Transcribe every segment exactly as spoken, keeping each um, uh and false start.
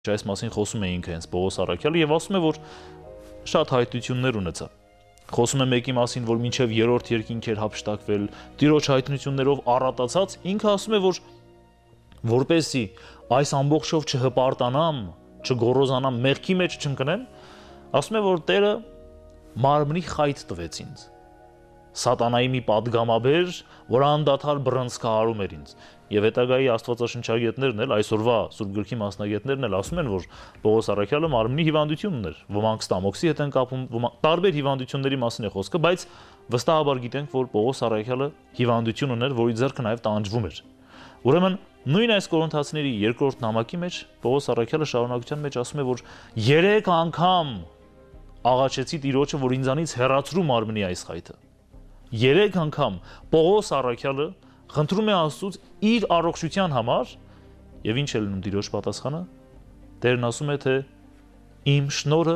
Այս մասին խոսում է ինքը հենց Պողոս Առաքյալը եւ ասում է, որ շատ հայտնություններ ունեցավ։ Խոսում է մեկի մասին, որ մինչև երրորդ երկինք էր հափշտակվել, Տիրոջ հայտնություններով առատացած, ինքը ասում է, որ որպեսզի այս ամբողջով չհպարտանամ, չգոռոզանամ, մեղքի մեջ չընկնեմ, ասում է, որ Տերը մարմնի խայտ տվեց ինձ։ Սատանայի մի պատգամաբեր, որ անդադար բռնցքահարում էր ինձ։ Եվ հետագայի աստվածաշնչագետներն էլ, այսօրվա Սուրբ Գրքի մասնագետներն էլ ասում են, որ Պողոս Առաքյալը մարմնի հիվանդություն ուներ, ոմանք ստամոքսի հետ են կապում, տարբեր հիվանդությունների մասին է խոսքը, բայց վստահաբար գիտենք, որ Պողոս Առաքյալը հիվանդություն ուներ, որի ձեռքը նաև տանջվում էր։ Ուրեմն նույն այս Կորինթացիների երկրորդ նամակի մեջ Պողոս Առաքյալը շարունակության մեջ ասում է, որ երեք անգամ աղաչեցի Տիրոջը, որ ինձանից հեռացրու մարմնի այս խայթը։ Երեք անգամ Պողոս Առաքյալը խնդրում է Աստծուց իր առողջության համար, եւ ինչ է լինում Տիրոջ պատասխանը։ Տերն ասում է, թե իմ շնորհը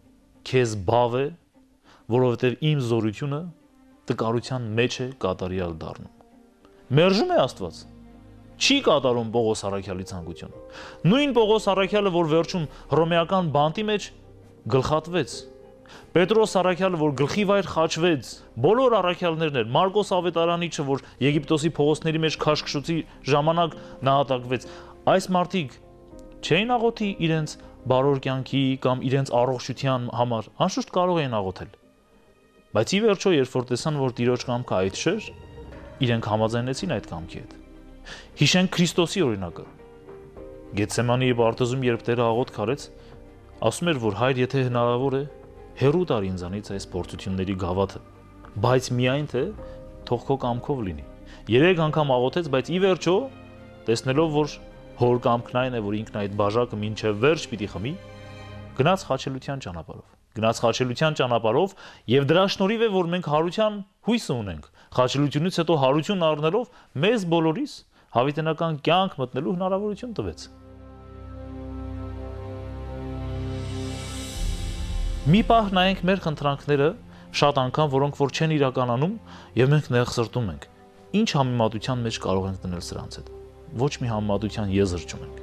քեզ բավ է, որովհետեւ իմ զորությունը տկարության մեջ է կատարյալ դառնում։ Մերժում է Աստված։ Չի կատարում Պողոս Առաքյալի ցանկությունը։ Նույն Պողոս Առաքյալը, որ վերջում հռոմեական բանտի մեջ գլխատվեց, Պետրոս Առաքյալը, որ գլխի վայր խաչվեց, բոլոր առաքյալներն էր, Մարկոս Ավետարանիչը, որ Եգիպտոսի փողոցների մեջ քաշքշուծի ժամանակ նահատակվեց, այս մարդիկ չէին աղոթի իրենց բարոր կյանքի կամ իրենց առողջության համար, անշուշտ կարող էին աղոթել։ Բայց ի վերջո, երբ որ տեսան, որ Տիրոջ կամքը այդ չէր, իրենք համաձայնեցին այդ կամքի հետ։ Հիշենք Քրիստոսի օրինակը։ Գեթսեմանի պարտեզում, երբ Տերը աղոթք արեց, ասում էր, որ Հայր, եթե հնարավոր է, հեռու տար ինձանից այս փորձությունների գավաթը, բայց միայն թե թող քո կամքով լինի։ Երեք անգամ աղոթեց, բայց ի վերջո, տեսնելով, որ հոր կամքն այն է, որ ինքն այդ բաժակը մինչև վերջ պիտի խմի, գնաց խաչելության ճանապարհով։ Գնաց խաչելության ճանապարհով եւ դրա շնորհիվ է, որ մենք հարության հույսը ունենք։ Խաչելությունից հետո հարություն առնելով մեզ բոլորիս հավիտենական կյանք մտնելու հնարավորություն տվեց։ Մի պահ նայենք մեր խնդրանքները, շատ անգամ, որոնք որ չեն իրականանում, եւ մենք նեղսրտում ենք։ Ինչ համեմատության մեջ կարող ենք դնել սրանց հետ։ Ոչ մի համեմատության եզր չունենք։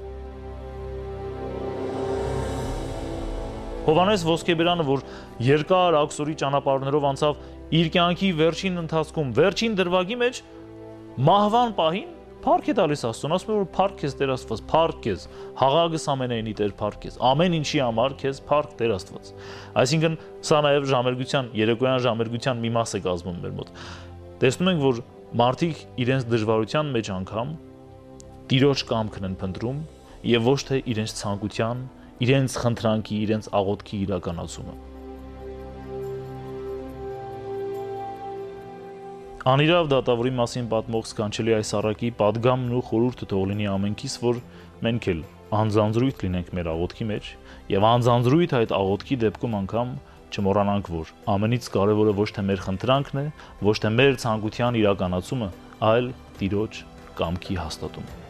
Հովհաննես Ոսկեբերանը, որ երկար աքսորի ճանապարհներով անցավ իր կյանքի վերջին ընթացքում, վերջին դրվագի մեջ մահվան պահին փառք է տալիս Աստծուն, ասում է, որ փառք քեզ Տեր Աստված, փառք քեզ, հաղագս ամենայնի Տեր փառք քեզ, ամեն ինչի համար քեզ փառք Տեր Աստված։ Այսինքն սա նաև ժամերգության, երեկոյան ժամերգության մի մաս է կազմում մեր մոտ։ Տեսնում ենք, որ մարդիկ իրենց դժվարության մեջ անգամ Տիրոջ կամքն են փնտրում եւ ոչ թե իրենց ցանկության, իրենց խնդրանքի, իրենց աղոթքի իրականացումը։ Անիրավ դատավորի մասին պատմող սքանչելի այս առակի պատգամն ու խորհուրդը թող լինի ամենքիս, որ մենք էլ անձանձրույթ լինենք մեր աղոթքի մեջ եւ անձանձրույթ այդ աղոթքի դեպքում անգամ չմոռանանք, որ ամենից կարևորը ոչ թե մեր խնդրանքն է, ոչ թե մեր ցանկության իրականացումը, այլ Տիրոջ կամքի հաստատումը։